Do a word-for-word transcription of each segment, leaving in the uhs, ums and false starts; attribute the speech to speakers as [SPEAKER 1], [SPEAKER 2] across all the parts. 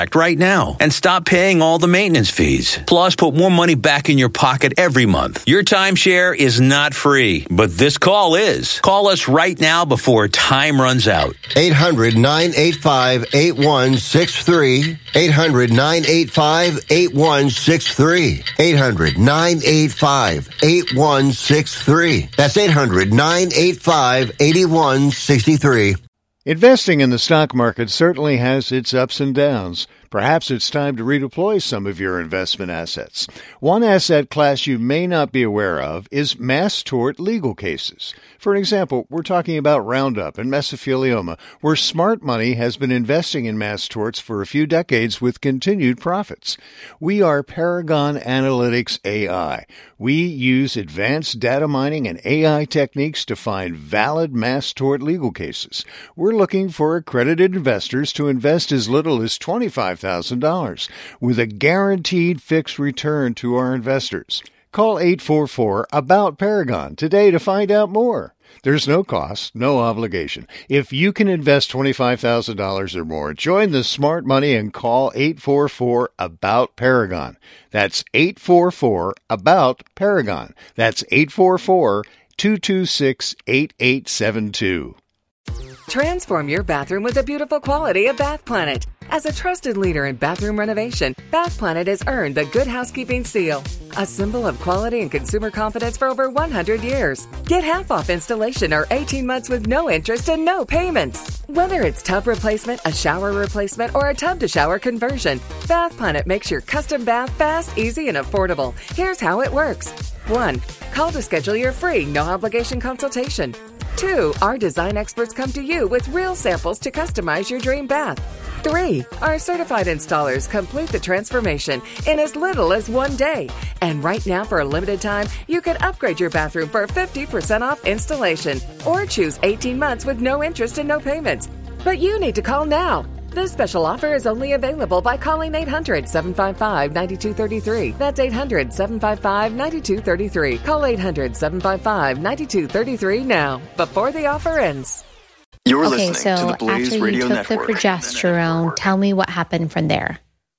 [SPEAKER 1] right now and stop paying all the maintenance fees. Plus, put more money back in your pocket every month. Your timeshare is not free, but this call is. Call us right now before time runs out.
[SPEAKER 2] eight hundred, nine eight five, eight one six three. eight hundred, nine eight five, eight one six three. eight hundred, nine eight five, eight one six three. That's eight hundred, nine eight five, eight one six three.
[SPEAKER 3] Investing in the stock market certainly has its ups and downs. Perhaps it's time to redeploy some of your investment assets. One asset class you may not be aware of is mass tort legal cases. For example, we're talking about Roundup and mesothelioma, where smart money has been investing in mass torts for a few decades with continued profits. We are Paragon Analytics A I. We use advanced data mining and A I techniques to find valid mass tort legal cases. We're looking for accredited investors to invest as little as twenty-five thousand dollars with a guaranteed fixed return to our investors. Call eight four four, A B O U T, Paragon today to find out more. There's no cost, no obligation. If you can invest twenty-five thousand dollars or more, join the smart money and call eight four four, A B O U T, Paragon. That's eight four four, A B O U T, Paragon. That's eight four four, two two six, eight eight seven two.
[SPEAKER 4] Transform your bathroom with the beautiful quality of Bath Planet. As a trusted leader in bathroom renovation, Bath Planet has earned the Good Housekeeping seal, a symbol of quality and consumer confidence for over one hundred years. Get half off installation or eighteen months with no interest and no payments. Whether it's tub replacement, a shower replacement, or a tub-to-shower conversion, Bath Planet makes your custom bath fast, easy, and affordable. Here's how it works. One, call to schedule your free, no-obligation consultation. Two, our design experts come to you with real samples to customize your dream bath. Three, our certified installers complete the transformation in as little as one day. And right now, for a limited time, you can upgrade your bathroom for fifty percent off installation or choose eighteen months with no interest and no payments. But you need to call now. This special offer is only available by calling eight hundred, seven five five, nine two three three. That's eight hundred, seven five five, nine two three three. Call eight hundred, seven five five, nine two three three now, before the offer ends.
[SPEAKER 5] You're
[SPEAKER 6] okay,
[SPEAKER 5] listening
[SPEAKER 6] so
[SPEAKER 5] to the Blaze
[SPEAKER 6] after you
[SPEAKER 5] Radio
[SPEAKER 6] took
[SPEAKER 5] Network.
[SPEAKER 6] the progesterone, tell me what happened from there.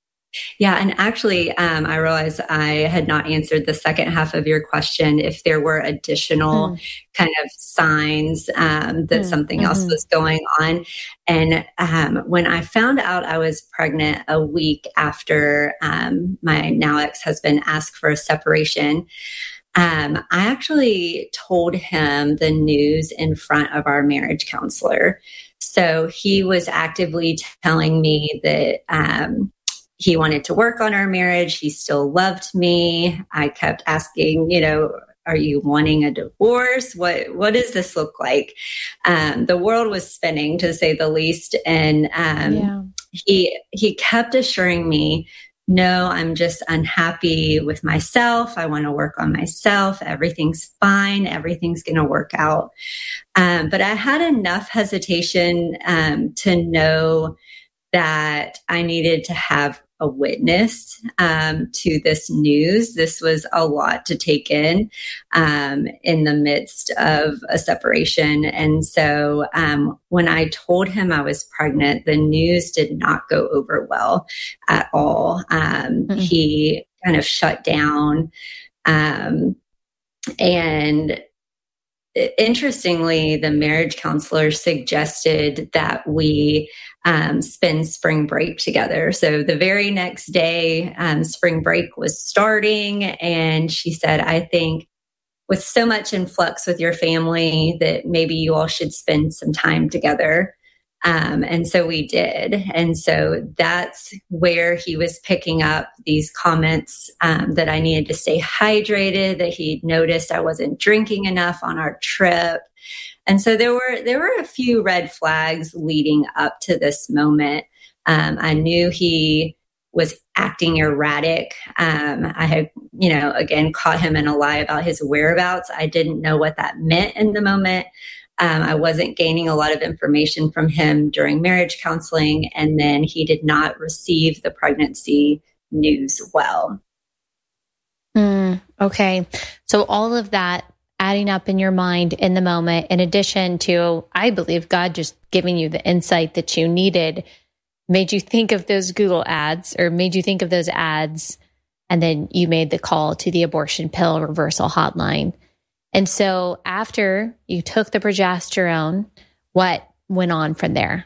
[SPEAKER 7] Yeah, and actually, um, I realized I had not answered the second half of your question. If there were additional mm. kind of signs um, that mm. something mm-hmm. else was going on. And um, when I found out I was pregnant a week after um, my now ex-husband asked for a separation, Um, I actually told him the news in front of our marriage counselor. So he was actively telling me that um, he wanted to work on our marriage. He still loved me. I kept asking, you know, are you wanting a divorce? What What does this look like? Um, the world was spinning, to say the least. And um, yeah. he he kept assuring me, no, I'm just unhappy with myself. I want to work on myself. Everything's fine. Everything's going to work out. Um, but I had enough hesitation um, to know that I needed to have a witness um, to this news. This was a lot to take in um, in the midst of a separation. And so um, when I told him I was pregnant, the news did not go over well at all. Um, mm-hmm. He kind of shut down. Um, and interestingly, the marriage counselor suggested that we um, spend spring break together. So the very next day, um, spring break was starting. And she said, I think with so much in flux with your family that maybe you all should spend some time together. Um, and so we did. And so that's where he was picking up these comments um, that I needed to stay hydrated, that he'd noticed I wasn't drinking enough on our trip. And so there were there were a few red flags leading up to this moment. Um, I knew he was acting erratic. Um, I had, you know, again, caught him in a lie about his whereabouts. I didn't know what that meant in the moment. Um, I wasn't gaining a lot of information from him during marriage counseling, and then he did not receive the pregnancy news well.
[SPEAKER 6] Mm, okay. So all of that adding up in your mind in the moment, in addition to, I believe, God just giving you the insight that you needed, made you think of those Google ads or made you think of those ads. And then you made the call to the abortion pill reversal hotline. And so after you took the progesterone, what went on from there?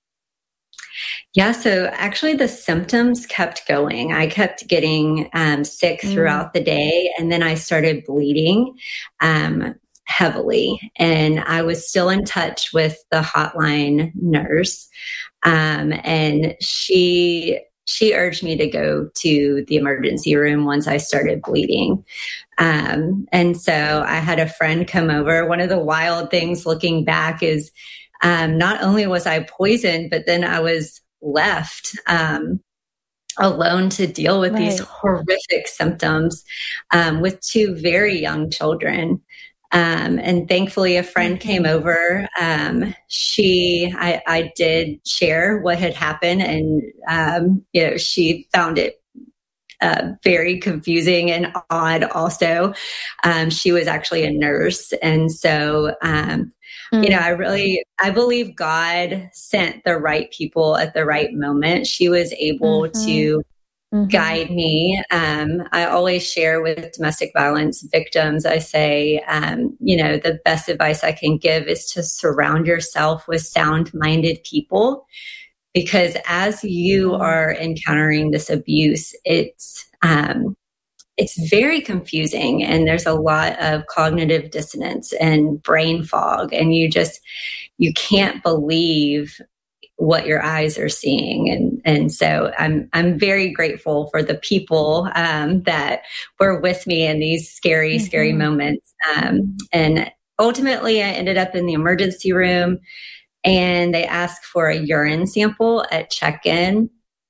[SPEAKER 7] Yeah, so actually the symptoms kept going. I kept getting um, sick mm. throughout the day, and then I started bleeding um, heavily. And I was still in touch with the hotline nurse, um, and she she urged me to go to the emergency room once I started bleeding. Um, and so I had a friend come over. One of the wild things looking back is um, not only was I poisoned, but then I was left um, alone to deal with right. these horrific symptoms um, with two very young children. Um, and thankfully a friend mm-hmm. came over. Um, she, I, I did share what had happened, and, um, you know, she found it uh, very confusing and odd also. Um, she was actually a nurse. And so, um, mm-hmm. you know, I really, I believe God sent the right people at the right moment. She was able mm-hmm. to Mm-hmm. guide me. Um, I always share with domestic violence victims, I say, um, you know, the best advice I can give is to surround yourself with sound-minded people, because as you are encountering this abuse, it's, um, it's very confusing, and there's a lot of cognitive dissonance and brain fog, and you just, you can't believe what your eyes are seeing. And, and so I'm, I'm very grateful for the people, um, that were with me in these scary, mm-hmm. scary moments. Um, and ultimately I ended up in the emergency room, and they asked for a urine sample at check-in.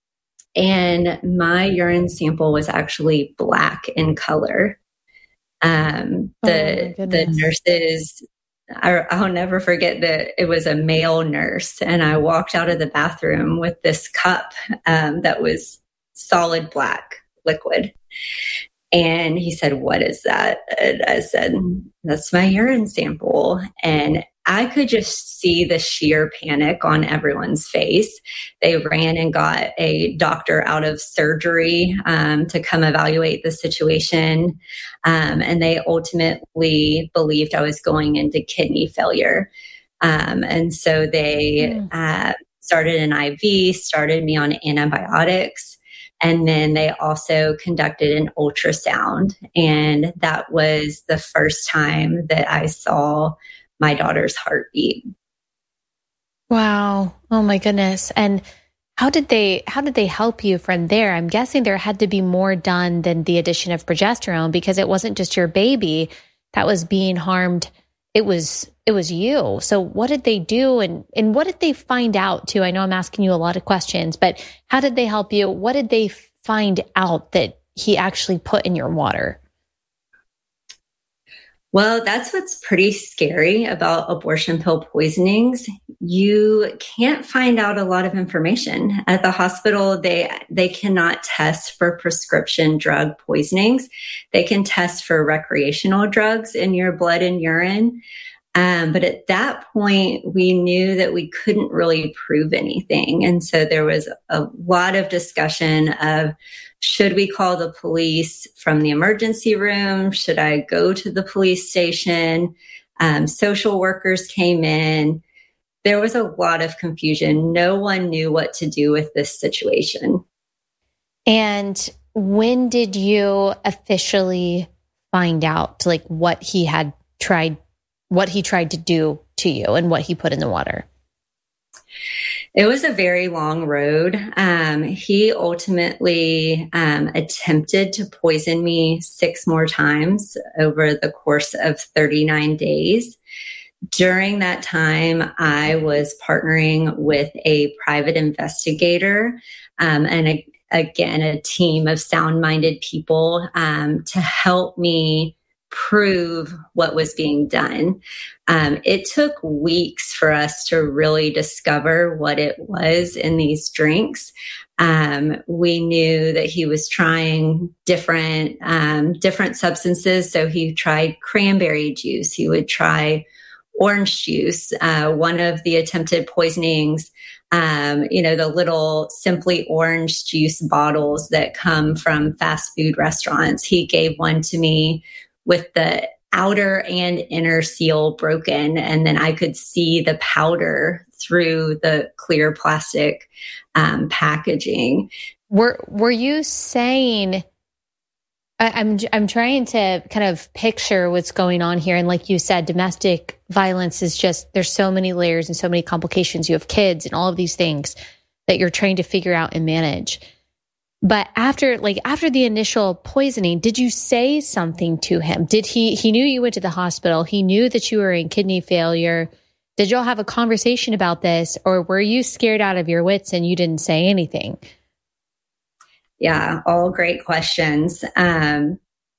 [SPEAKER 7] And my urine sample was actually black in color. Um, the, oh the nurses, I, I'll never forget that it was a male nurse, and I walked out of the bathroom with this cup um, that was solid black liquid. And he said, "What is that?" And I said, "That's my urine sample." And I could just see the sheer panic on everyone's face. They ran and got a doctor out of surgery um, to come evaluate the situation. Um, and they ultimately believed I was going into kidney failure. Um, and so they mm. uh, started an I V, started me on antibiotics. And then they also conducted an ultrasound. And that was the first time that I saw my daughter's heartbeat.
[SPEAKER 6] Wow. Oh my goodness. And how did they, how did they help you from there? I'm guessing there had to be more done than the addition of progesterone, because it wasn't just your baby that was being harmed. It was, it was you. So what did they do? And, and what did they find out too? I know I'm asking you a lot of questions, but how did they help you? What did they find out that he actually put in your water?
[SPEAKER 7] Well, that's what's pretty scary about abortion pill poisonings. You can't find out a lot of information. At the hospital, they they cannot test for prescription drug poisonings. They can test for recreational drugs in your blood and urine. Um, but at that point, we knew that we couldn't really prove anything. And so there was a lot of discussion of, should we call the police from the emergency room? Should I go to the police station? Um, social workers came in. There was a lot of confusion. No one knew what to do with this situation.
[SPEAKER 6] And when did you officially find out, like, what he had tried, what he tried to do to you and what he put in the water?
[SPEAKER 7] It was a very long road. Um, he ultimately um, attempted to poison me six more times over the course of thirty-nine days. During that time, I was partnering with a private investigator um, and, a, again, a team of sound-minded people um, to help me prove what was being done. Um, it took weeks for us to really discover what it was in these drinks. Um, we knew that he was trying different, um, different substances. So he tried cranberry juice. He would try orange juice. Uh, one of the attempted poisonings, um, you know, the little Simply Orange juice bottles that come from fast food restaurants. He gave one to me with the outer and inner seal broken, and then I could see the powder through the clear plastic um, packaging.
[SPEAKER 6] Were Were you saying? I, I'm I'm trying to kind of picture what's going on here, and like you said, domestic violence is just there's so many layers and so many complications. You have kids and all of these things that you're trying to figure out and manage. But after, like after the initial poisoning, did you say something to him? Did he, he knew you went to the hospital. He knew that you were in kidney failure. Did y'all have a conversation about this, or were you scared out of your wits and you didn't say anything?
[SPEAKER 7] Yeah, all great questions. Um,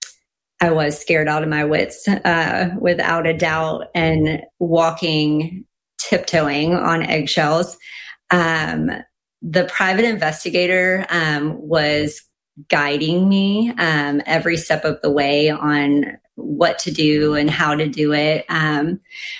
[SPEAKER 7] I was scared out of my wits, uh, without a doubt, and walking, tiptoeing on eggshells. Um, The private investigator um, was guiding me um, every step of the way on what to do and how to do it. Um,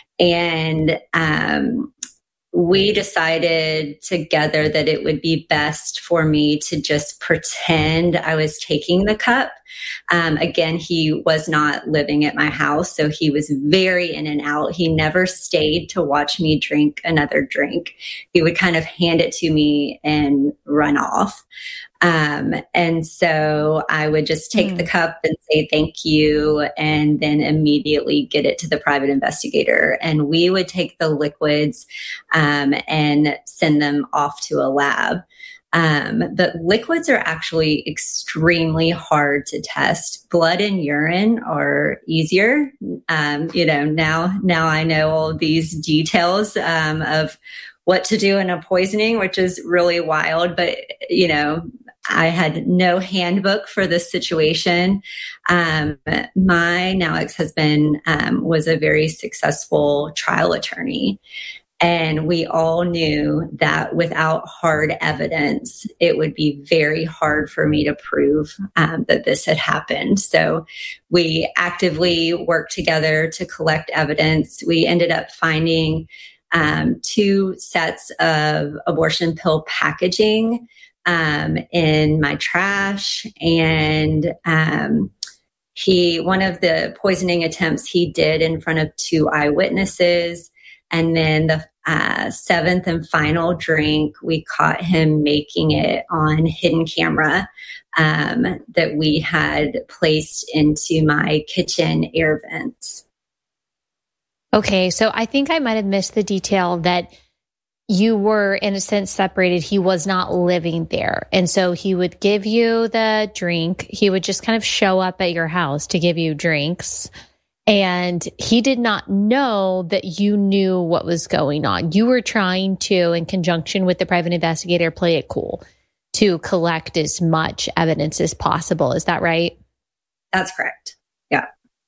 [SPEAKER 7] and um, we decided together that it would be best for me to just pretend I was taking the cup. Um, again, he was not living at my house, so he was very in and out. He never stayed to watch me drink another drink. He would kind of hand it to me and run off. Um, and so I would just take mm. the cup and say thank you, and then immediately get it to the private investigator. And we would take the liquids um, and send them off to a lab. Um, but liquids are actually extremely hard to test. Blood and urine are easier. Um, you know, now, now I know all these details um, of what to do in a poisoning, which is really wild. But, you know, I had no handbook for this situation. Um, my now ex-husband um, was a very successful trial attorney. And we all knew that without hard evidence, it would be very hard for me to prove um, that this had happened. So we actively worked together to collect evidence. We ended up finding um, two sets of abortion pill packaging um, in my trash. And um, he, one of the poisoning attempts he did in front of two eyewitnesses. And then the uh, seventh and final drink, we caught him making it on hidden camera um, that we had placed into my kitchen air vents.
[SPEAKER 6] Okay, so I think I might have missed the detail that you were, in a sense, separated. He was not living there. And so he would give you the drink. He would just kind of show up at your house to give you drinks. And he did not know that you knew what was going on. You were trying to, in conjunction with the private investigator, play it cool to collect as much evidence as possible. Is that right?
[SPEAKER 7] That's correct. Yeah.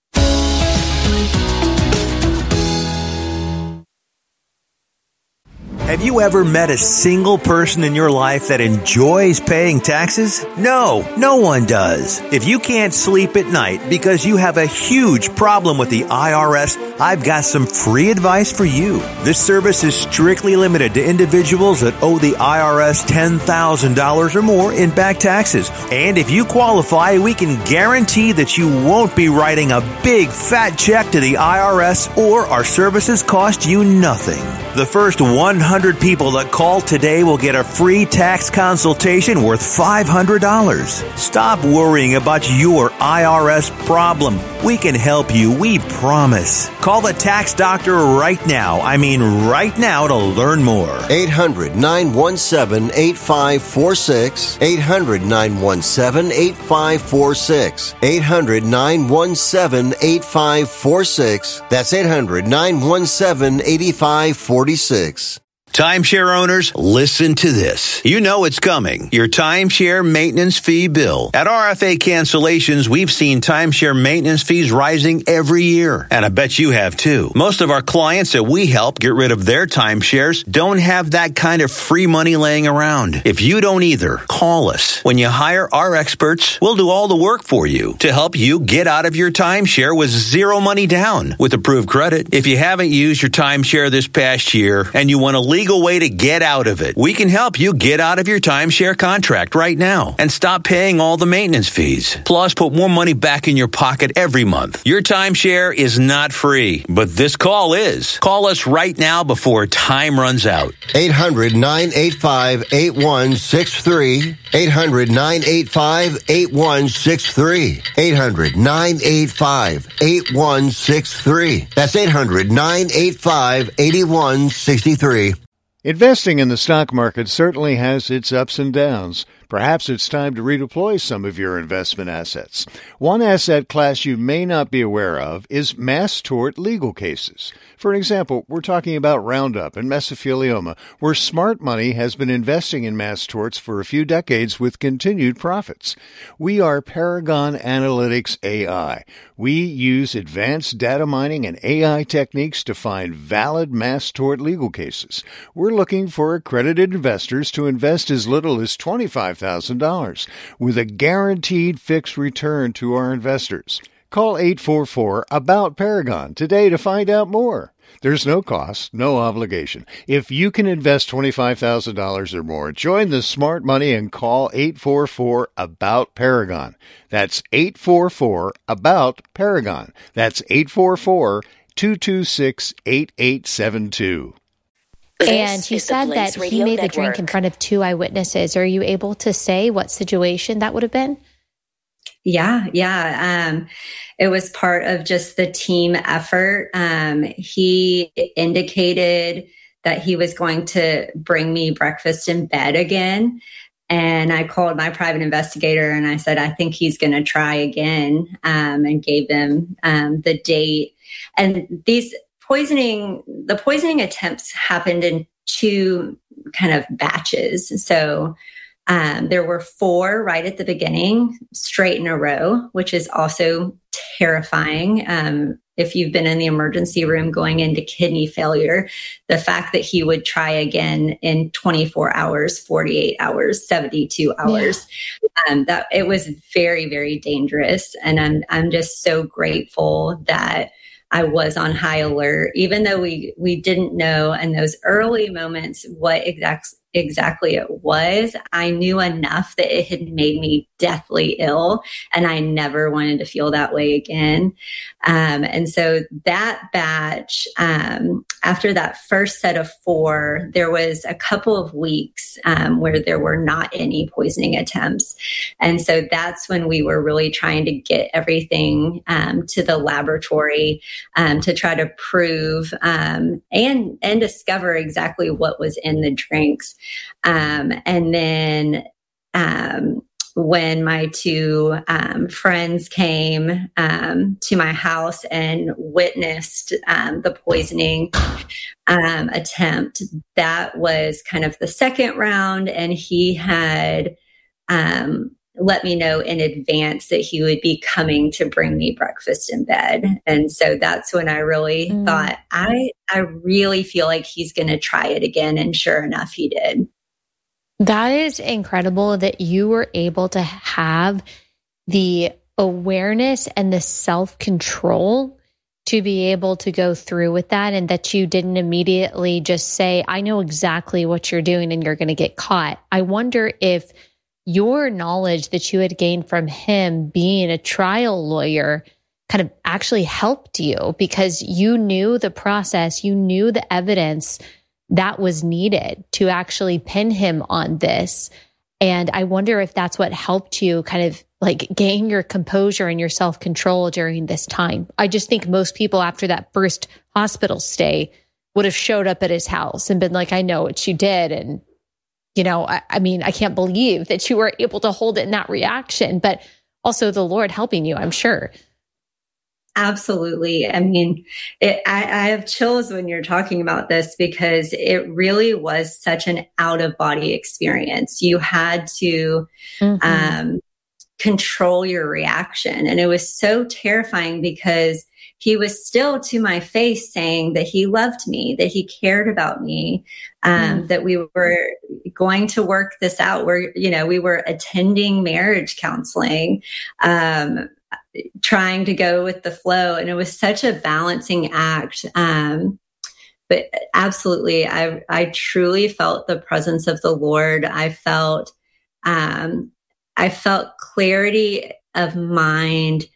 [SPEAKER 1] Have you ever met a single person in your life that enjoys paying taxes? No, no one does. If you can't sleep at night because you have a huge problem with the I R S, I've got some free advice for you. This service is strictly limited to individuals that owe the I R S ten thousand dollars or more in back taxes. And if you qualify, we can guarantee that you won't be writing a big fat check to the I R S, or our services cost you nothing. The first one hundred people that call today will get a free tax consultation worth five hundred dollars. Stop worrying about your I R S problem. We can help you, we promise. Call the tax doctor right now. I mean right now to learn more.
[SPEAKER 2] eight hundred, nine one seven, eight five four six. eight hundred, nine one seven, eight five four six. eight hundred, nine one seven, eight five four six. That's eight hundred, nine one seven, eight five four six.
[SPEAKER 1] Timeshare owners, listen to this. You know it's coming. Your timeshare maintenance fee bill. At R F A Cancellations, we've seen timeshare maintenance fees rising every year. And I bet you have too. Most of our clients that we help get rid of their timeshares don't have that kind of free money laying around. If you don't either, call us. When you hire our experts, we'll do all the work for you to help you get out of your timeshare with zero money down with approved credit. If you haven't used your timeshare this past year and you want a legal way to get out of it, we can help you get out of your timeshare contract right now and stop paying all the maintenance fees. Plus, put more money back in your pocket every month. Your timeshare is not free, but this call is. Call us right now before time runs out.
[SPEAKER 2] eight hundred, nine eight five, eight one six three. eight hundred, nine eight five, eight one six three. eight hundred, nine eight five, eight one six three. That's eight hundred, nine eight five, eight one six three.
[SPEAKER 3] Investing in the stock market certainly has its ups and downs. Perhaps it's time to redeploy some of your investment assets. One asset class you may not be aware of is mass tort legal cases. For an example, we're talking about Roundup and mesothelioma, where smart money has been investing in mass torts for a few decades with continued profits. We are Paragon Analytics A I. We use advanced data mining and A I techniques to find valid mass tort legal cases. We're looking for accredited investors to invest as little as twenty-five thousand dollars with a guaranteed fixed return to our investors. Call eight four four, ABOUT Paragon today to find out more. There's no cost, no obligation. If you can invest twenty-five thousand dollars or more, join the smart money and call eight four four, ABOUT Paragon. That's eight four four, ABOUT Paragon. That's eight four four, two two six, eight eight seven two.
[SPEAKER 6] And he said that he made the drink in front of two eyewitnesses. Are you able to say what situation that would have been?
[SPEAKER 7] Yeah, yeah. Um, it was part of just the team effort. Um, he indicated that he was going to bring me breakfast in bed again. And I called my private investigator and I said, I think he's going to try again, um, and gave them um, the date. And these poisoning, the poisoning attempts happened in two kind of batches. So um, there were four right at the beginning, straight in a row, which is also terrifying. Um, if you've been in the emergency room going into kidney failure, the fact that he would try again in twenty-four hours, forty-eight hours, seventy-two hours, yeah. um, that it was very, very dangerous. And I'm, I'm just so grateful that I was on high alert, even though we, we didn't know in those early moments what exact, exactly it was. I knew enough that it had made me deathly ill, and I never wanted to feel that way again. Um, and so that batch, um, after that first set of four, there was a couple of weeks um, where there were not any poisoning attempts. And so that's when we were really trying to get everything um, to the laboratory um, to try to prove um, and, and discover exactly what was in the drinks. Um, and then um, when my two um, friends came um, to my house and witnessed um, the poisoning um, attempt, that was kind of the second round. And he had um, let me know in advance that he would be coming to bring me breakfast in bed. And so that's when I really mm. thought, I, I really feel like he's going to try it again. And sure enough, he did.
[SPEAKER 6] That is incredible that you were able to have the awareness and the self-control to be able to go through with that, and that you didn't immediately just say, I know exactly what you're doing and you're going to get caught. I wonder if your knowledge that you had gained from him being a trial lawyer kind of actually helped you, because you knew the process, you knew the evidence that was needed to actually pin him on this. And I wonder if that's what helped you kind of like gain your composure and your self-control during this time. I just think most people after that first hospital stay would have showed up at his house and been like, I know what you did. And, you know, I, I mean, I can't believe that you were able to hold it in that reaction, but also the Lord helping you, I'm sure.
[SPEAKER 7] absolutely. I mean, it, I, I have chills when you're talking about this because it really was such an out of body experience. You had to mm-hmm. um, control your reaction. And it was so terrifying because he was still to my face saying that he loved me, that he cared about me, um, mm. that we were going to work this out. We're, you know, we were attending marriage counseling, um, trying to go with the flow. And it was such a balancing act. Um, but absolutely, I, I truly felt the presence of the Lord. I felt, um, I felt clarity of mind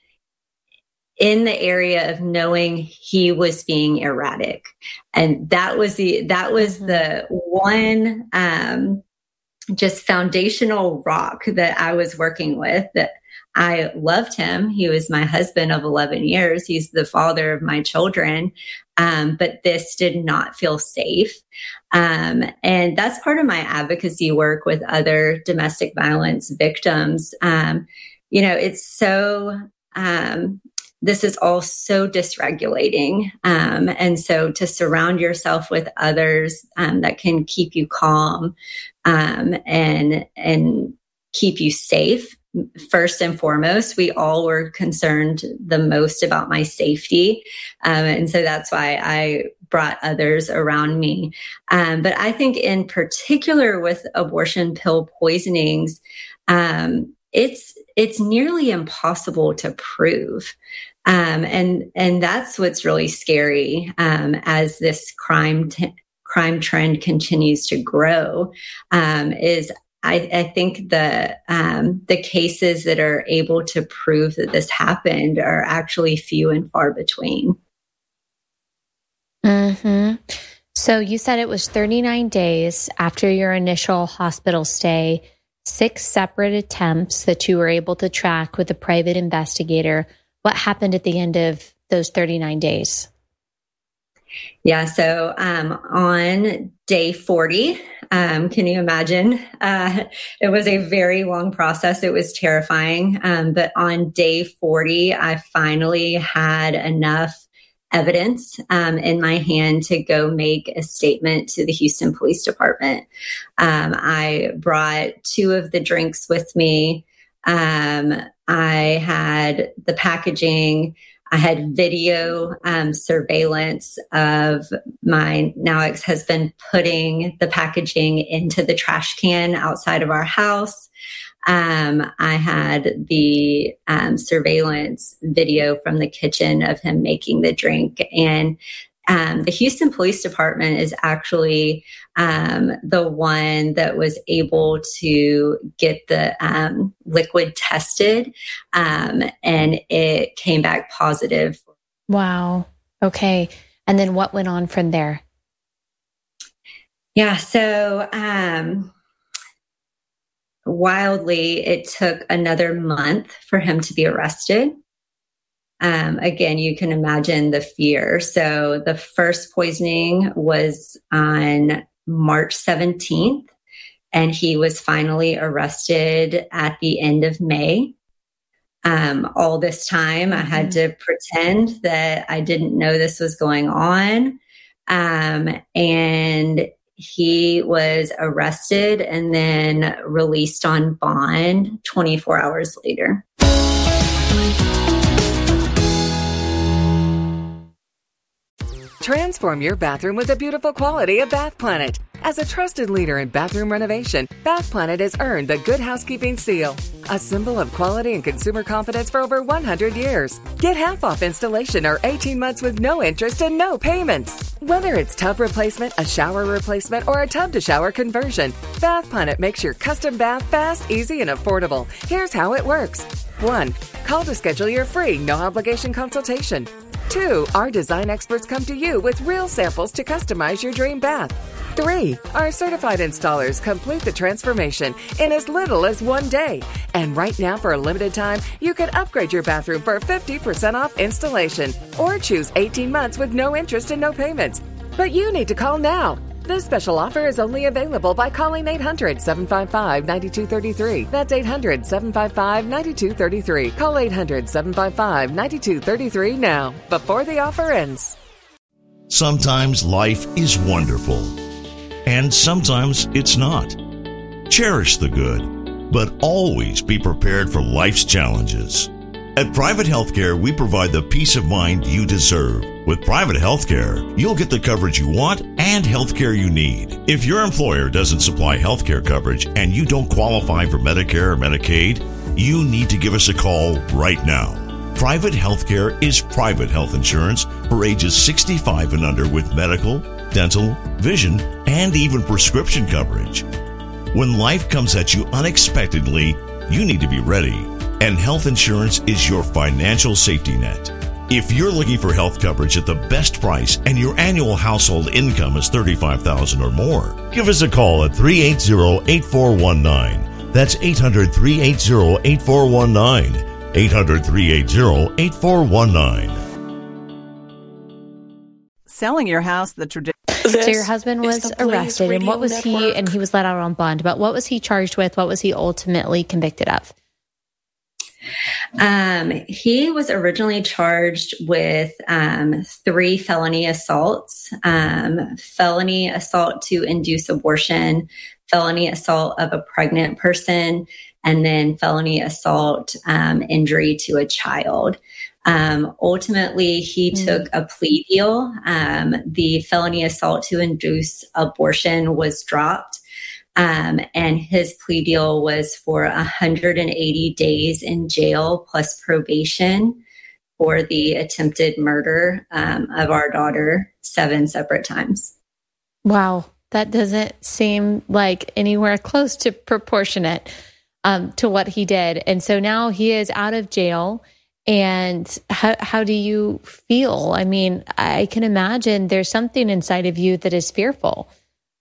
[SPEAKER 7] in the area of knowing he was being erratic. And that was the, that was mm-hmm. the one, um, just foundational rock that I was working with. That I loved him. He was my husband of eleven years. He's the father of my children. Um, but this did not feel safe. Um, and that's part of my advocacy work with other domestic violence victims. Um, you know, it's so, um, this is all so dysregulating. Um, and so to surround yourself with others um, that can keep you calm um, and, and keep you safe. First and foremost, we all were concerned the most about my safety. Um, and so that's why I brought others around me. Um, but I think in particular with abortion pill poisonings, um, it's it's nearly impossible to prove. Um, and and that's what's really scary um, as this crime t- crime trend continues to grow, um, is I, I think the um, the cases that are able to prove that this happened are actually few and far between.
[SPEAKER 6] Mm-hmm. So you said it was thirty-nine days after your initial hospital stay, six separate attempts that you were able to track with a private investigator. What happened at the end of those thirty-nine days?
[SPEAKER 7] Yeah, so um, on day forty, um, can you imagine? Uh, it was a very long process. It was terrifying. Um, but on day forty, I finally had enough evidence um, in my hand to go make a statement to the Houston Police Department. Um, I brought two of the drinks with me. Um, I had the packaging. I had video um, surveillance of my now ex-husband putting the packaging into the trash can outside of our house. Um, I had the um, surveillance video from the kitchen of him making the drink. And Um, the Houston Police Department is actually um, the one that was able to get the um, liquid tested, um, and it came back positive.
[SPEAKER 6] Wow. Okay. And then what went on from there?
[SPEAKER 7] Yeah. So um, wildly, it took another month for him to be arrested. Um, again, you can imagine the fear. So the first poisoning was on March seventeenth, and he was finally arrested at the end of May. Um, all this time, I had to pretend that I didn't know this was going on. Um, and he was arrested and then released on bond twenty-four hours later.
[SPEAKER 4] Transform your bathroom with the beautiful quality of Bath Planet. As a trusted leader in bathroom renovation, Bath Planet has earned the Good Housekeeping seal, a symbol of quality and consumer confidence for over one hundred years. Get half off installation or eighteen months with no interest and no payments. Whether it's tub replacement, a shower replacement, or a tub-to-shower conversion, Bath Planet makes your custom bath fast, easy, and affordable. Here's how it works. One, call to schedule your free, no-obligation consultation. Two, our design experts come to you with real samples to customize your dream bath. Three, our certified installers complete the transformation in as little as one day. And right now, for a limited time, you can upgrade your bathroom for fifty percent off installation or choose eighteen months with no interest and no payments. But you need to call now. This special offer is only available by calling eight hundred, seven five five, nine two three three. That's eight hundred, seven five five, nine two three three. Call eight hundred, seven five five, nine two three three now, before the offer ends.
[SPEAKER 5] Sometimes life is wonderful, and sometimes it's not. Cherish the good, but always be prepared for life's challenges. At Private Healthcare, we provide the peace of mind you deserve. With Private Healthcare, you'll get the coverage you want and healthcare you need. If your employer doesn't supply healthcare coverage and you don't qualify for Medicare or Medicaid, you need to give us a call right now. Private Healthcare is private health insurance for ages sixty-five and under with medical, dental, vision, and even prescription coverage. When life comes at you unexpectedly, you need to be ready. And health insurance is your financial safety net. If you're looking for health coverage at the best price and your annual household income is thirty-five thousand dollars or more, give us a call at three eight zero, eight four one nine. That's eight hundred, three eight zero, eight four one nine. eight hundred, three eight zero, eight four one nine.
[SPEAKER 8] Selling your house the tradition.
[SPEAKER 6] So your husband was arrested, and what was Network. he, and he was let out on bond, but what was he charged with? What was he ultimately convicted of?
[SPEAKER 7] Um, he was originally charged with um, three felony assaults, um, felony assault to induce abortion, felony assault of a pregnant person, and then felony assault um, injury to a child. Um, ultimately, he mm. took a plea deal. Um, the felony assault to induce abortion was dropped. Um, and his plea deal was for one hundred eighty days in jail plus probation for the attempted murder um, of our daughter seven separate times.
[SPEAKER 6] Wow. That doesn't seem like anywhere close to proportionate um, to what he did. And so now he is out of jail. And how, how do you feel? I mean, I can imagine there's something inside of you that is fearful.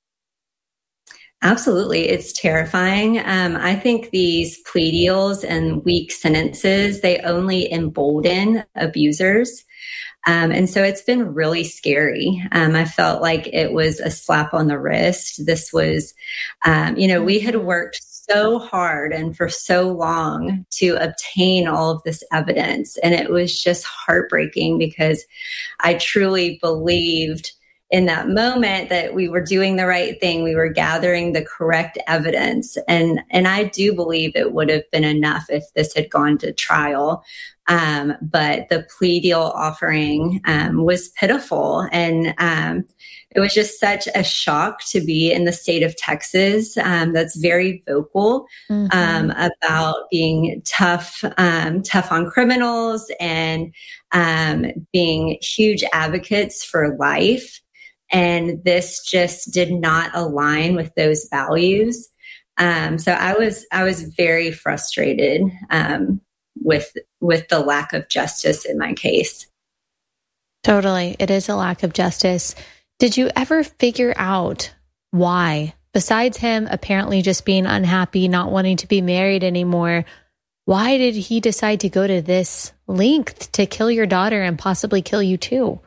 [SPEAKER 7] Absolutely. It's terrifying. Um, I think these plea deals and weak sentences, they only embolden abusers. Um, and so it's been really scary. Um, I felt like it was a slap on the wrist. This was, um, you know, we had worked so hard and for so long to obtain all of this evidence. And it was just heartbreaking because I truly believed in that moment that we were doing the right thing. We were gathering the correct evidence. And, and I do believe it would have been enough if this had gone to trial. Um, but the plea deal offering um, was pitiful. And um, it was just such a shock to be in the state of Texas um, that's very vocal mm-hmm. um, about being tough, um, tough on criminals and um, being huge advocates for life. And this just did not align with those values. Um, so I was I was very frustrated um, with with the lack of justice in my case.
[SPEAKER 6] Totally, it is a lack of justice. Did you ever figure out why? Besides him apparently just being unhappy, not wanting to be married anymore, why did he decide to go to this length to kill your daughter and possibly kill you too?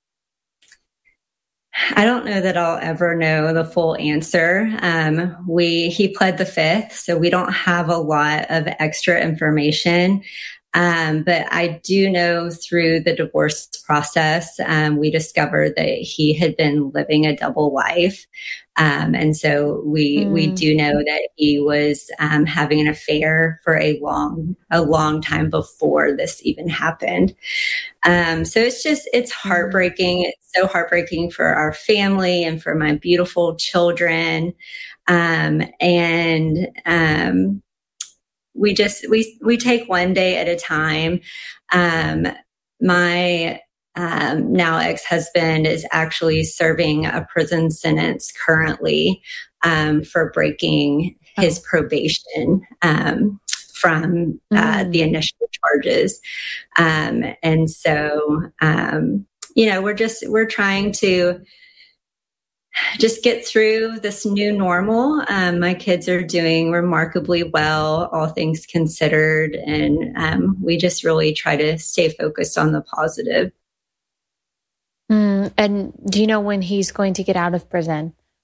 [SPEAKER 7] I don't know that I'll ever know the full answer. Um, we he pled the fifth, so we don't have a lot of extra information. Um, but I do know through the divorce process, um, we discovered that he had been living a double life. Um, and so we, mm. we do know that he was, um, having an affair for a long, a long time before this even happened. Um, so it's just, it's heartbreaking. It's so heartbreaking for our family and for my beautiful children. Um, and, um, we just, we, we take one day at a time. Um, my, Um, now ex-husband is actually serving a prison sentence currently um, for breaking his probation um, from uh, mm. the initial charges. Um, and so, um, you know, we're just, we're trying to just get through this new normal. Um, my kids are doing remarkably well, all things considered. And um, we just really try to stay focused on the positive.
[SPEAKER 6] Mm, and do you know when he's going to get out of prison?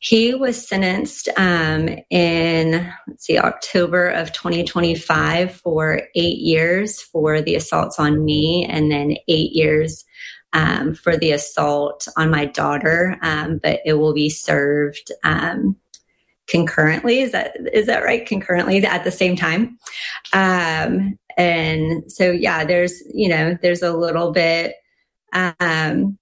[SPEAKER 7] He was sentenced um, in, let's see, October of twenty twenty-five for eight years for the assaults on me, and then eight years um, for the assault on my daughter. Um, but it will be served um, concurrently. Is that is that right? Concurrently at the same time. Um, and so, yeah, there's you know there's a little bit. Um,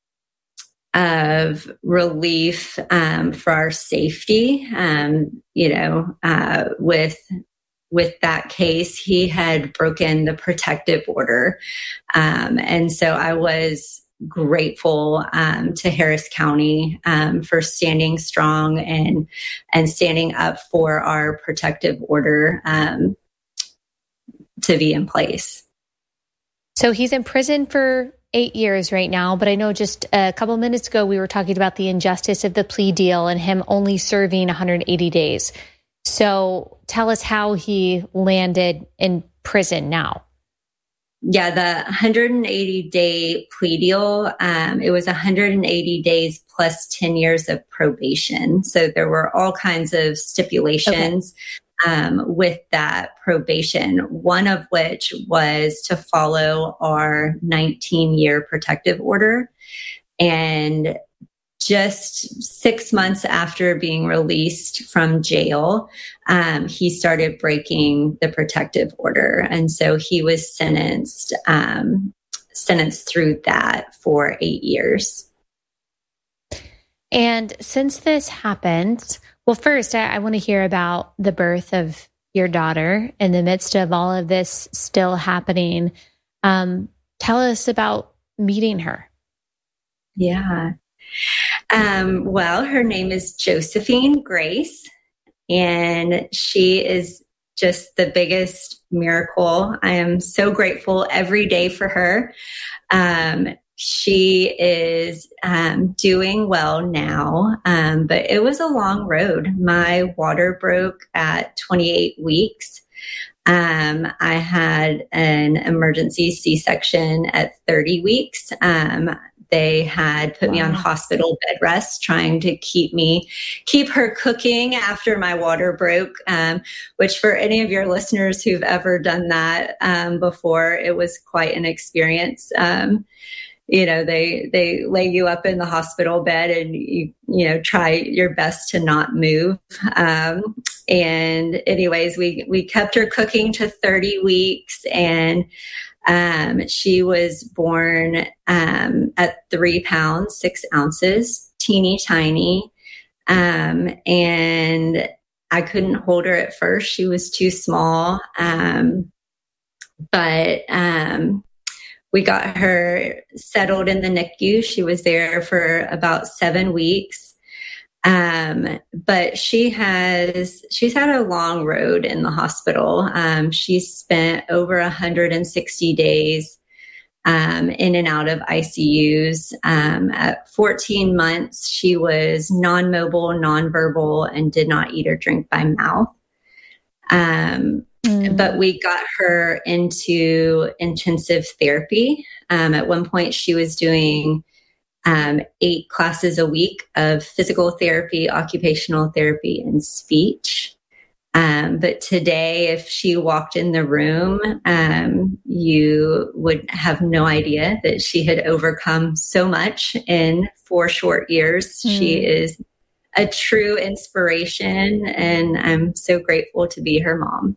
[SPEAKER 7] of relief um, for our safety. Um, you know, uh, with with that case, he had broken the protective order. Um, and so I was grateful um, to Harris County um, for standing strong and and standing up for our protective order um, to be in place.
[SPEAKER 6] So he's in prison for eight years right now, but I know just a couple minutes ago we were talking about the injustice of the plea deal and him only serving one hundred eighty days. So tell us how he landed in prison now.
[SPEAKER 7] Yeah, the one hundred eighty day plea deal, um, it was one hundred eighty days plus ten years of probation. So there were all kinds of stipulations. Okay. Um, with that probation, one of which was to follow our nineteen year protective order. And just six months after being released from jail, um, he started breaking the protective order. And so he was sentenced, um, sentenced through that for eight years.
[SPEAKER 6] And since this happened, well, first, I, I want to hear about the birth of your daughter in the midst of all of this still happening. Um, tell us about meeting her.
[SPEAKER 7] Yeah. Um, well, her name is Josephine Grace, and she is just the biggest miracle. I am so grateful every day for her. Um, She is um, doing well now, um, but it was a long road. My water broke at twenty-eight weeks. Um, I had an emergency C-section at thirty weeks. Um, they had put wow. me on hospital bed rest, trying to keep me, keep her cooking after my water broke, um, which for any of your listeners who've ever done that um, before, it was quite an experience. Um, You know, they, they lay you up in the hospital bed and you, you know, try your best to not move. Um, and anyways, we, we kept her cooking to thirty weeks, and um, she was born um, at three pounds, six ounces, teeny tiny. Um, and I couldn't hold her at first. She was too small. Um, but, um, we got her settled in the N I C U. She was there for about seven weeks. Um, but she has, she's had a long road in the hospital. Um, she's spent over one hundred sixty days um, in and out of I C Us. Um, at fourteen months, she was non-mobile, non-verbal, and did not eat or drink by mouth. Um, Mm. But we got her into intensive therapy. Um, at one point, she was doing um, eight classes a week of physical therapy, occupational therapy, and speech. Um, but today, if she walked in the room, um, you would have no idea that she had overcome so much in four short years. Mm. She is a true inspiration, and I'm so grateful to be her mom.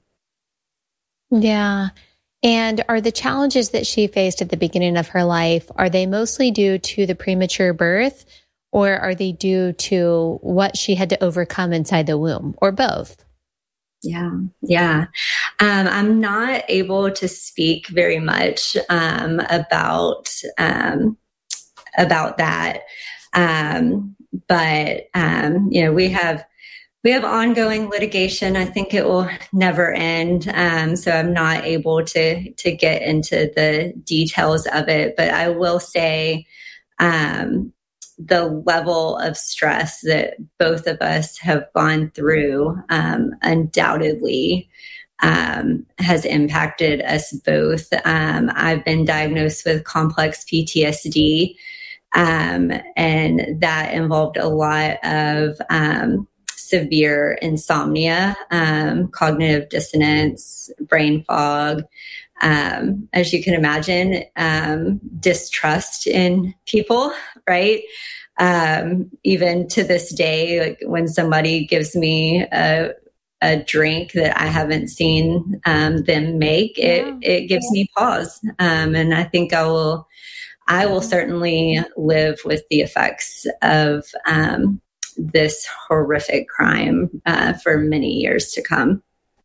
[SPEAKER 6] Yeah. And are the challenges that she faced at the beginning of her life, are they mostly due to the premature birth, or are they due to what she had to overcome inside the womb, or both?
[SPEAKER 7] Yeah. Yeah. Um, I'm not able to speak very much um, about, um, about that. Um, but, um, you know, we have, We have ongoing litigation. I think it will never end. Um, so I'm not able to to get into the details of it. But I will say um, the level of stress that both of us have gone through um, undoubtedly um, has impacted us both. Um, I've been diagnosed with complex P T S D. Um, and that involved a lot of um, severe insomnia, um, cognitive dissonance, brain fog. Um, as you can imagine, um, distrust in people, right? Um, even to this day, like when somebody gives me a, a drink that I haven't seen um, them make, it, yeah. it gives me pause. Um, and I think I will, I will certainly live with the effects of um, this horrific crime uh, for many years to come.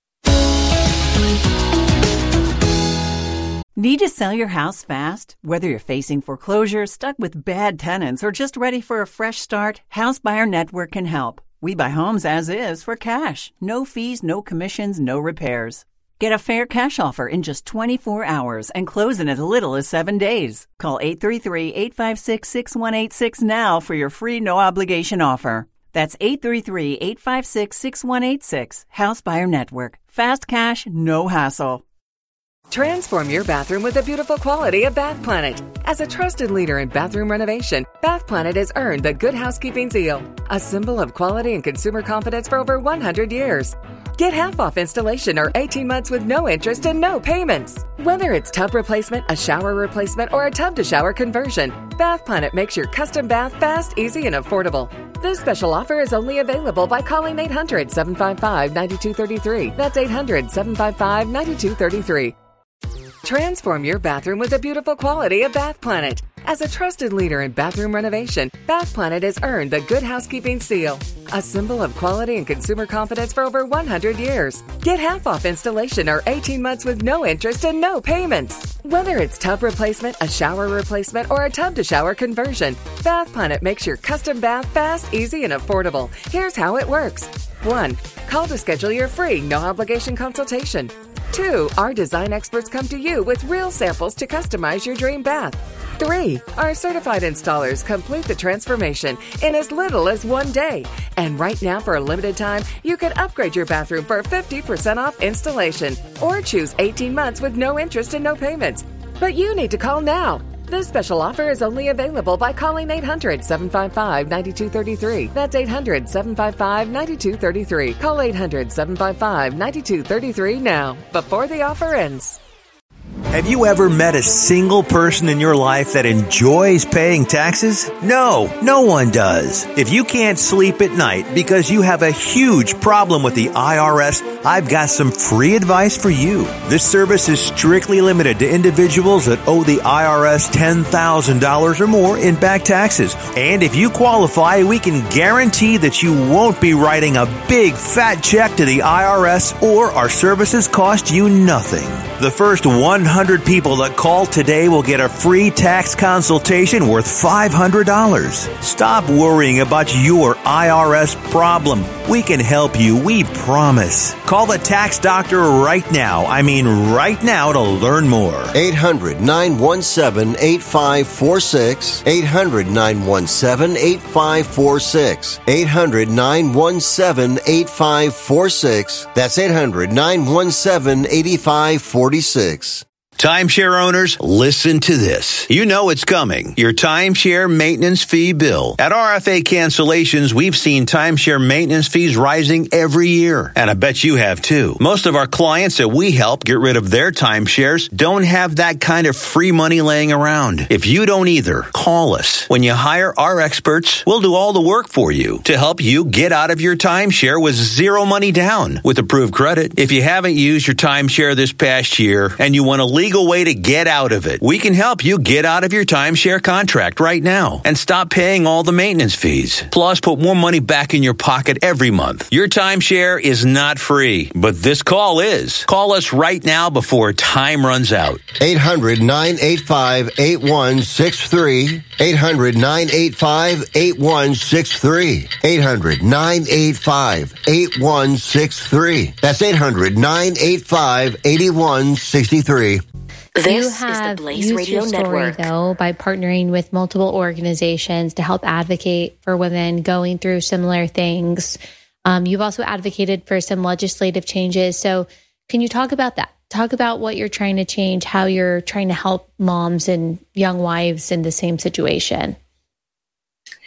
[SPEAKER 8] Need to sell your house fast? Whether you're facing foreclosure, stuck with bad tenants, or just ready for a fresh start, House Buyer Network can help. We buy homes as is for cash. No fees, no commissions, no repairs. Get a fair cash offer in just twenty-four hours and close in as little as seven days. Call eight three three, eight five six, six one eight six now for your free no-obligation offer. That's eight three three, eight five six, six one eight six. House Buyer Network. Fast cash, no hassle.
[SPEAKER 4] Transform your bathroom with the beautiful quality of Bath Planet. As a trusted leader in bathroom renovation, Bath Planet has earned the Good Housekeeping seal, a symbol of quality and consumer confidence for over one hundred years. Get half off installation or eighteen months with no interest and no payments. Whether it's tub replacement, a shower replacement, or a tub-to-shower conversion, Bath Planet makes your custom bath fast, easy, and affordable. This special offer is only available by calling eight hundred, seven five five, nine two three three. That's eight hundred, seven five five, nine two three three. Transform your bathroom with the beautiful quality of Bath Planet. As a trusted leader in bathroom renovation, Bath Planet has earned the Good Housekeeping seal, a symbol of quality and consumer confidence for over one hundred years. Get half off installation or eighteen months with no interest and no payments. Whether it's tub replacement, a shower replacement, or a tub-to-shower conversion, Bath Planet makes your custom bath fast, easy, and affordable. Here's how it works. One, call to schedule your free no-obligation consultation. Two, our design experts come to you with real samples to customize your dream bath. Three, our certified installers complete the transformation in as little as one day. And right now, for a limited time, you can upgrade your bathroom for fifty percent off installation or choose eighteen months with no interest and no payments. But you need to call now. This special offer is only available by calling eight hundred, seven five five, nine two three three. That's eight hundred, seven five five, nine two three three. Call eight hundred, seven five five, nine two three three now, before the offer ends.
[SPEAKER 1] Have you ever met a single person in your life that enjoys paying taxes? No, no one does. If you can't sleep at night because you have a huge problem with the I R S, I've got some free advice for you. This service is strictly limited to individuals that owe the I R S ten thousand dollars or more in back taxes. And if you qualify, we can guarantee that you won't be writing a big fat check to the I R S, or our services cost you nothing. The first one hundred people that call today will get a free tax consultation worth five hundred dollars. Stop worrying about your I R S problem. We can help you, we promise. Call the tax doctor right now. I mean right now to learn more.
[SPEAKER 2] eight hundred, nine one seven, eight five four six. eight hundred, nine one seven, eight five four six. eight hundred, nine one seven, eight five four six. That's eight hundred, nine one seven, eight five four six.
[SPEAKER 1] Timeshare owners, listen to this. You know it's coming. Your timeshare maintenance fee bill. At R F A Cancellations, we've seen timeshare maintenance fees rising every year. And I bet you have too. Most of our clients that we help get rid of their timeshares don't have that kind of free money laying around. If you don't either, call us. When you hire our experts, we'll do all the work for you to help you get out of your timeshare with zero money down with approved credit. If you haven't used your timeshare this past year and you want to leave legal way to get out of it. We can help you get out of your timeshare contract right now and stop paying all the maintenance fees. Plus, put more money back in your pocket every month. Your timeshare is not free, but this call is. Call us right now before time runs out.
[SPEAKER 2] eight hundred, nine eight five, eight one six three. eight hundred, nine eight five, eight one six three. eight hundred, nine eight five, eight one six three. That's eight hundred, nine eight five, eight one six three.
[SPEAKER 6] This you have is the Blaze used Radio your story, Network. Though, by partnering with multiple organizations to help advocate for women going through similar things. Um, you've also advocated for some legislative changes. So can you talk about that? Talk about what you're trying to change, how you're trying to help moms and young wives in the same situation.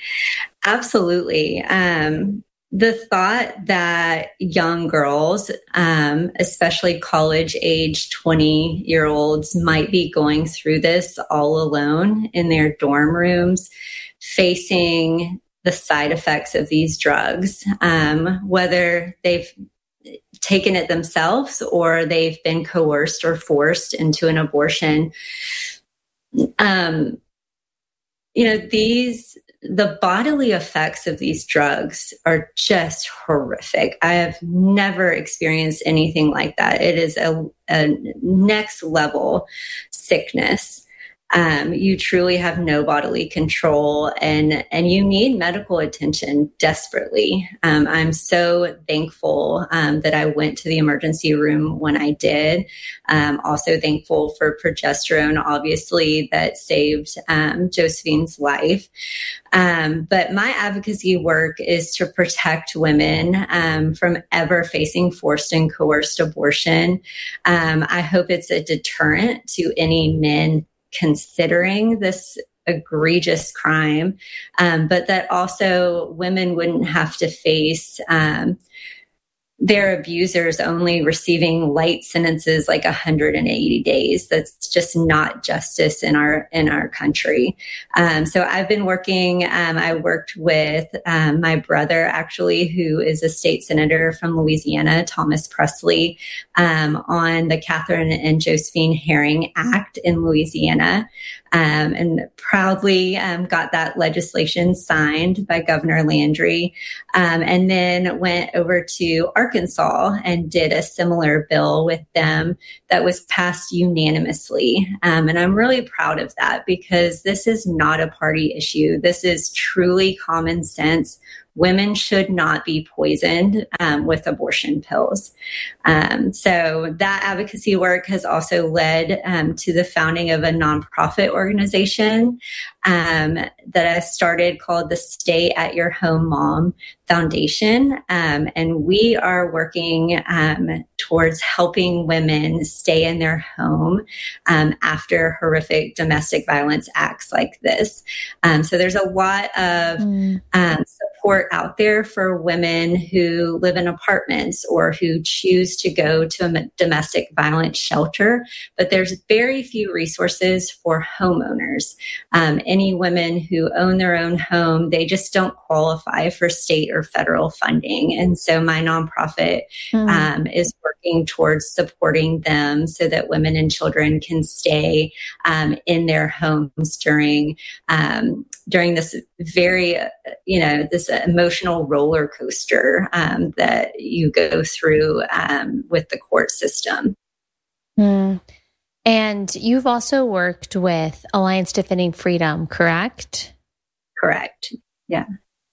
[SPEAKER 7] Absolutely. Um, the thought that young girls, um, especially college age twenty year olds, might be going through this all alone in their dorm rooms, facing the side effects of these drugs, um, whether they've taken it themselves or they've been coerced or forced into an abortion. Um, you know, these, the bodily effects of these drugs are just horrific. I have never experienced anything like that. It is a, a next level sickness. Um, you truly have no bodily control, and, and you need medical attention desperately. Um, I'm so thankful um, that I went to the emergency room when I did. Um, also thankful for progesterone, obviously, that saved um, Josephine's life. Um, but my advocacy work is to protect women um, from ever facing forced and coerced abortion. Um, I hope it's a deterrent to any men considering this egregious crime, um, but that also women wouldn't have to face um, their abusers only receiving light sentences like one hundred eighty days. That's just not justice in our in our country. Um, so I've been working. Um, I worked with um, my brother, actually, who is a state senator from Louisiana, Thomas Presley, um, on the Catherine and Josephine Herring Act in Louisiana. Um, and proudly um, got that legislation signed by Governor Landry, um, and then went over to Arkansas and did a similar bill with them that was passed unanimously. Um, and I'm really proud of that because this is not a party issue. This is truly common sense. Women should not be poisoned um, with abortion pills. Um, so that advocacy work has also led um, to the founding of a nonprofit organization um, that I started called the Stay at Your Home Mom Foundation. Um, and we are working um, towards helping women stay in their home um, after horrific domestic violence acts like this. Um, so there's a lot of mm. um, support out there for women who live in apartments or who choose to go to a domestic violence shelter, but there's very few resources for homeowners. Um, any women who own their own home, they just don't qualify for state or federal funding. And so my nonprofit mm. um, is working towards supporting them so that women and children can stay um, in their homes during um, during this very, you know, this emotional roller coaster um, that you go through um, with the court system.
[SPEAKER 6] Mm. And you've also worked with Alliance Defending Freedom, correct?
[SPEAKER 7] Correct. Yeah.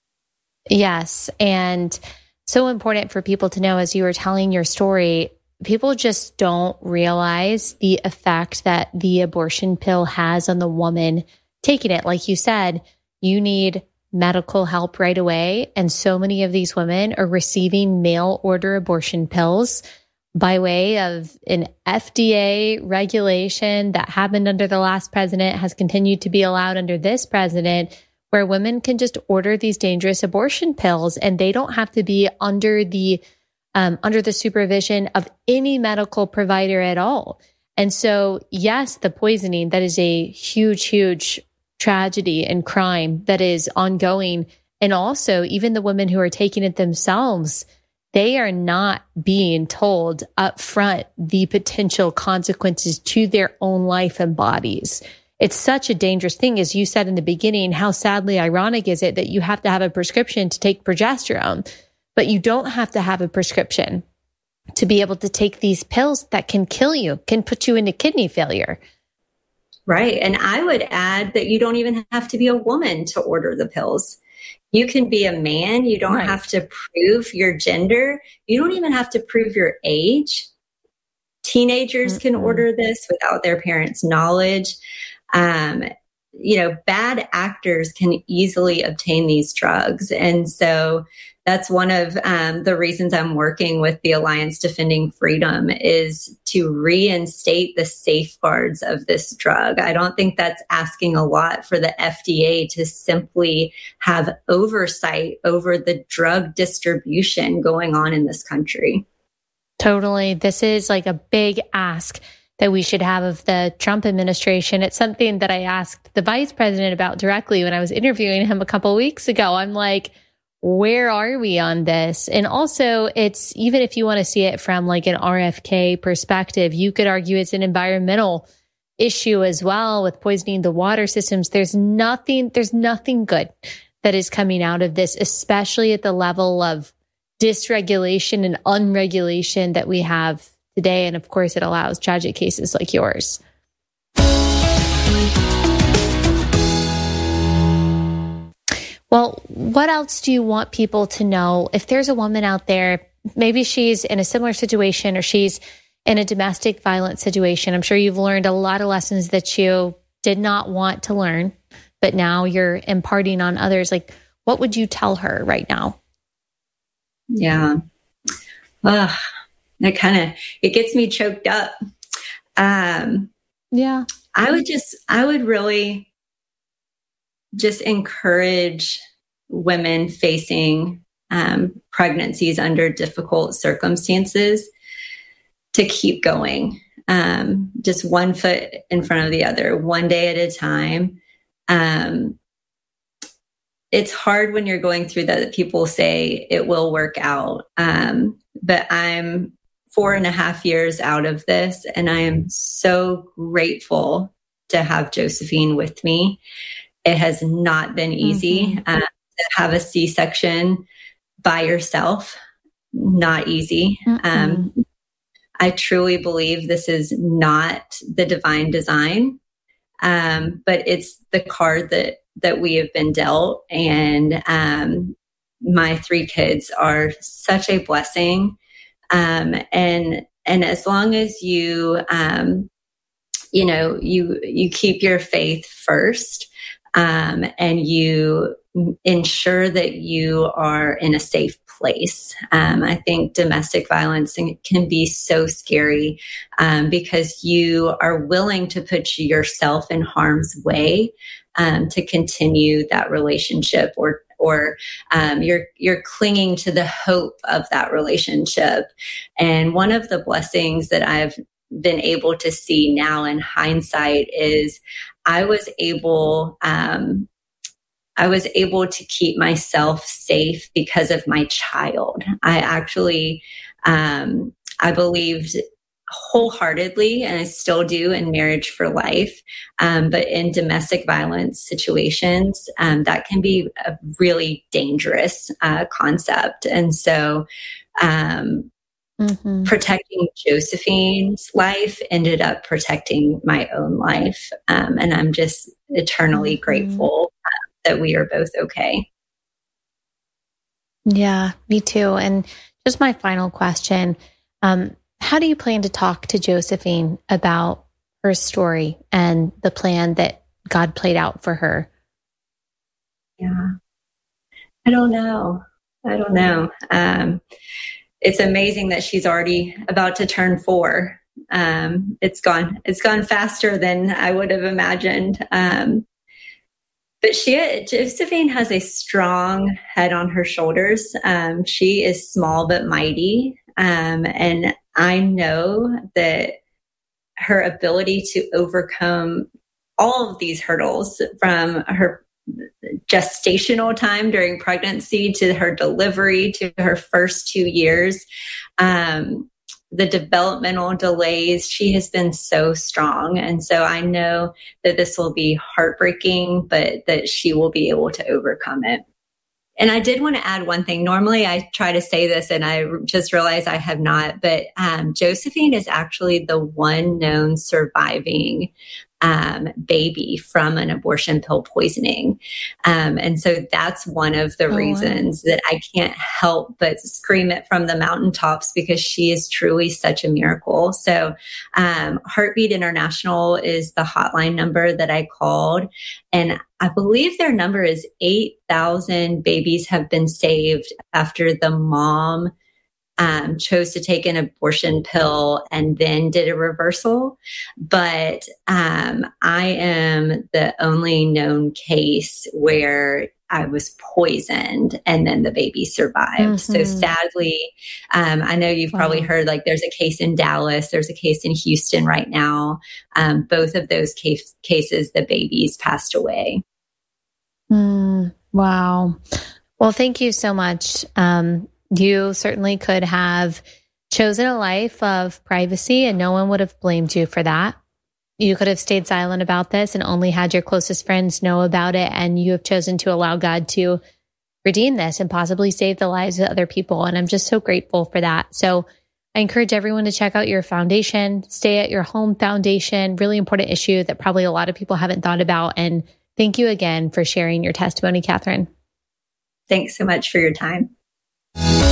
[SPEAKER 6] Yes. And so important for people to know, as you were telling your story, people just don't realize the effect that the abortion pill has on the woman taking it. Like you said, you need medical help right away. And so many of these women are receiving mail order abortion pills by way of an F D A regulation that happened under the last president, has continued to be allowed under this president, where women can just order these dangerous abortion pills and they don't have to be under the um, under the supervision of any medical provider at all. And so, yes, the poisoning, that is a huge, huge tragedy and crime that is ongoing. And also, even the women who are taking it themselves, they are not being told up front the potential consequences to their own life and bodies. It's such a dangerous thing. As you said in the beginning, how sadly ironic is it that you have to have a prescription to take progesterone, but you don't have to have a prescription to be able to take these pills that can kill you, can put you into kidney failure.
[SPEAKER 7] Right. And I would add that you don't even have to be a woman to order the pills. You can be a man. You don't right. have to prove your gender. You don't even have to prove your age. Teenagers mm-hmm. can order this without their parents' knowledge. Um, you know, bad actors can easily obtain these drugs. And so that's one of um, the reasons I'm working with the Alliance Defending Freedom, is to reinstate the safeguards of this drug. I don't think that's asking a lot for the F D A to simply have oversight over the drug distribution going on in this country.
[SPEAKER 6] Totally. This is like a big ask that we should have of the Trump administration. It's something that I asked the vice president about directly when I was interviewing him a couple of weeks ago. I'm like, where are we on this? And also, it's, even if you want to see it from like an R F K perspective, you could argue it's an environmental issue as well with poisoning the water systems. There's nothing, there's nothing good that is coming out of this, especially at the level of dysregulation and unregulation that we have today. And of course, it allows tragic cases like yours. Well, what else do you want people to know? If there's a woman out there, maybe she's in a similar situation or she's in a domestic violence situation. I'm sure you've learned a lot of lessons that you did not want to learn, but now you're imparting on others. Like, what would you tell her right now?
[SPEAKER 7] Yeah. Ugh, that kind of, it gets me choked up. Um,
[SPEAKER 6] yeah.
[SPEAKER 7] I would just, I would really just encourage women facing um, pregnancies under difficult circumstances to keep going. Um, just one foot in front of the other, one day at a time. Um, it's hard when you're going through that, that people say it will work out. Um, but I'm four and a half years out of this, and I am so grateful to have Josephine with me. It has not been easy. Mm-hmm. uh, to have a C-section by yourself, not easy. Mm-hmm. Um, I truly believe this is not the divine design, um, but it's the card that that we have been dealt. And um, my three kids are such a blessing. Um, and and as long as you, um, you know, you you keep your faith first. Um, and you ensure that you are in a safe place. Um, I think domestic violence can be so scary um, because you are willing to put yourself in harm's way um, to continue that relationship, or or um, you're you're clinging to the hope of that relationship. And one of the blessings that I've been able to see now in hindsight is I was able, um, I was able to keep myself safe because of my child. I actually, um, I believed wholeheartedly, and I still do, in marriage for life. Um, but in domestic violence situations, um, that can be a really dangerous uh, concept. And so, um, Mm-hmm. protecting Josephine's life ended up protecting my own life. Um, and I'm just eternally mm-hmm. grateful uh, that we are both okay.
[SPEAKER 6] Yeah, me too. And just my final question, um, how do you plan to talk to Josephine about her story and the plan that God played out for her?
[SPEAKER 7] Yeah, I don't know. I don't know. Um, It's amazing that she's already about to turn four. Um, it's gone, it's gone faster than I would have imagined. Um, but she, Josephine has a strong head on her shoulders. Um, she is small but mighty. Um, and I know that her ability to overcome all of these hurdles, from her gestational time during pregnancy to her delivery to her first two years, um, the developmental delays, she has been so strong. And so I know that this will be heartbreaking, but that she will be able to overcome it. And I did want to add one thing. Normally I try to say this and I just realized I have not, but um, Josephine is actually the one known surviving um, baby from an abortion pill poisoning. Um, and so that's one of the oh, reasons wow. that I can't help but scream it from the mountaintops, because she is truly such a miracle. So um, Heartbeat International is the hotline number that I called. And I believe their number is eight thousand babies have been saved after the mom Um, chose to take an abortion pill and then did a reversal. But um, I am the only known case where I was poisoned and then the baby survived. Mm-hmm. So sadly, um, I know you've wow. probably heard, like, there's a case in Dallas, there's a case in Houston right now. Um, both of those case- cases, the babies passed away.
[SPEAKER 6] Mm, wow. Well, thank you so much. Um, You certainly could have chosen a life of privacy and no one would have blamed you for that. You could have stayed silent about this and only had your closest friends know about it. And you have chosen to allow God to redeem this and possibly save the lives of other people. And I'm just so grateful for that. So I encourage everyone to check out your foundation, Stay at Your Home Foundation, really important issue that probably a lot of people haven't thought about. And thank you again for sharing your testimony, Catherine.
[SPEAKER 7] Thanks so much for your time.